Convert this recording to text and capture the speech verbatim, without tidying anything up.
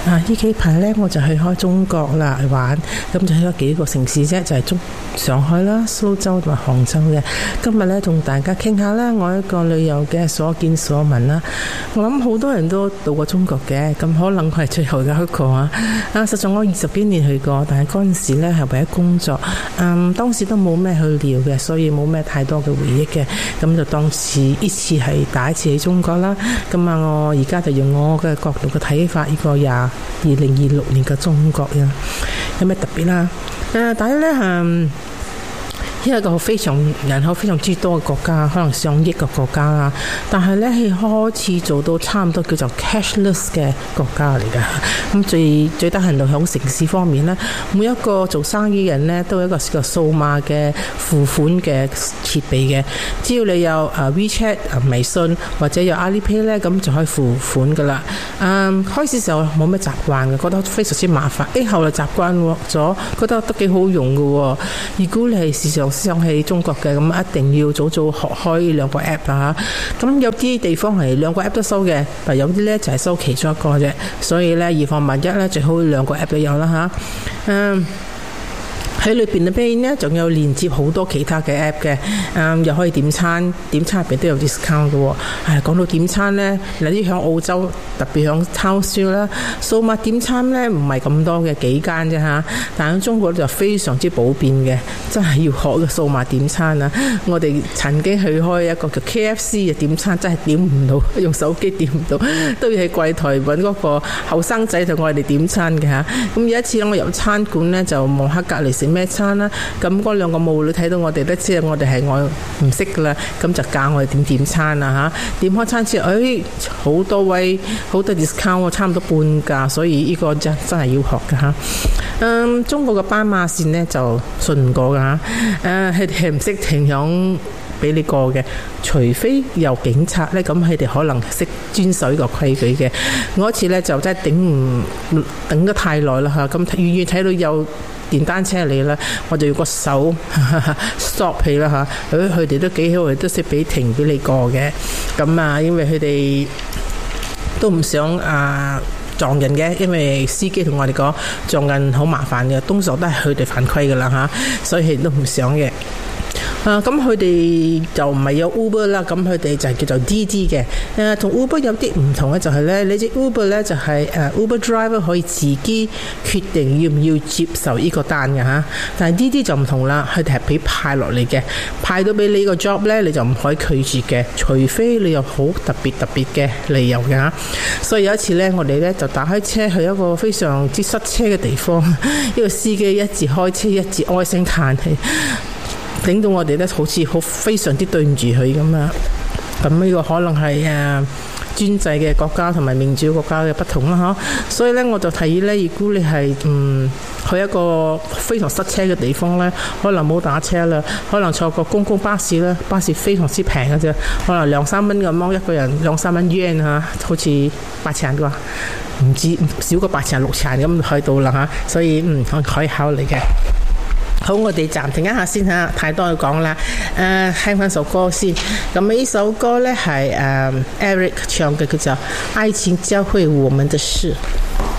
啊！呢幾排呢，我就去開中國啦玩，咁就去咗幾個城市啫，就係、是、中上海啦、蘇州同埋杭州嘅。今日呢，同大家傾下啦，我一個旅遊嘅所見所聞啦。我諗好多人都到過中國嘅，咁可能佢係最後嘅一個啊。啊，實在我二十幾年去過，但係嗰陣時呢係為咗工作，嗯，當時都冇咩去聊嘅，所以冇咩太多嘅回憶嘅。咁就當時呢次係第一次去中國啦。咁啊，我而家就用我嘅角度嘅睇法，呢、這個廿二零二六年嘅中國呀，有咩特別啦？誒，第一咧，嗯。呢係一個非常人口非常之多嘅國家，可能上億嘅國家啦。但係咧，係開始做到差唔多叫做 cashless 嘅國家嚟㗎。咁最最得閒就響城市方面咧，每一個做生意人咧都有一個個數碼嘅付款嘅設備嘅。只要你有誒 WeChat 微信或者有 Alipay 咧，咁就可以付款㗎啦。嗯，開始時候冇咩習慣嘅，覺得非常之麻煩。誒，後來習慣咗，覺得都幾好用㗎。如果你係時常想喺中國嘅，咁一定要早早學開呢兩個 app 啊！咁有啲地方係兩個 app 都收嘅，但有啲咧就係收其中一個啫。所以咧，以防萬一咧，最好兩個 app 都有啦吓。嗯。喺裏邊邊咧，仲有連接好多其他嘅 app 嘅，嗯，又可以點餐，點餐入邊都有 discount 嘅喎。唉，講到點餐咧，嗱啲響澳洲，特別響 Town Street 啦，數碼點餐咧唔係咁多嘅，幾間啫嚇，但喺中國就非常之普遍嘅，真係要學嘅數碼點餐啊！我哋曾經去開一個叫 K F C 嘅點餐，真係點唔到，用手機點唔到，都要喺櫃台揾嗰個後生仔同我哋點餐嘅嚇。咁有一次我入餐館咧，就望下隔離食咩餐啦，咁嗰兩個母女睇到我哋都知道我哋係我唔識噶啦，咁就教我哋點點餐啦嚇。點開餐之後，誒好多位好多 discount， 差唔多半價，所以呢個真真係要學噶嚇。嗯，中國嘅斑馬線呢就信唔過噶嚇，誒佢哋係唔識停響俾你過嘅，除非有警察咧，咁佢哋可能識遵守呢個規矩嘅。我一次咧就真係頂唔等得太耐啦嚇，咁遠遠睇到有電單車嚟啦，我就要個手 stop 佢啦嚇。佢佢哋都幾好，佢都識俾停俾你過嘅。咁啊，因為佢哋都唔想啊撞人嘅，因為司機同我哋講撞人好麻煩嘅，通常都係佢哋犯規噶啦嚇，所以佢哋都唔想嘅。啊，咁佢哋就唔係有 Uber 啦，咁佢哋就係叫做 D D 嘅。誒、啊，同 Uber 有啲唔同嘅就係咧，你隻 Uber 咧就係、是、誒、uh, Uber driver 可以自己決定要唔要接受呢個單嘅嚇。但係 D D 就唔同啦，佢哋係俾派落嚟嘅，派到俾你個 job 咧，你就唔可以拒絕嘅，除非你有好特別特別嘅理由嘅嚇。所以有一次咧，我哋咧就打開車去一個非常之塞車嘅地方，呢個司機一直開車一直唉聲嘆氣。令到我哋咧好似好非常之對唔住佢咁啊！咁呢個可能係誒專制嘅國家同埋民主國家嘅不同啦，嗬。所以咧我就提議咧，如果你係嗯去一個非常塞車嘅地方咧，可能冇打車啦，可能坐個公共巴士啦，巴士非常之平嘅啫，可能兩三蚊咁樣一個人，兩三蚊 yen 嚇，好似八千啩，唔止少過八千六千咁去到啦嚇。所以嗯可以考慮嘅。好，我哋暫停一下先嚇，太多要講啦。誒、呃，聽翻首歌先。咁呢首歌咧係誒 Eric 唱嘅，叫做《愛情教會我們的事》。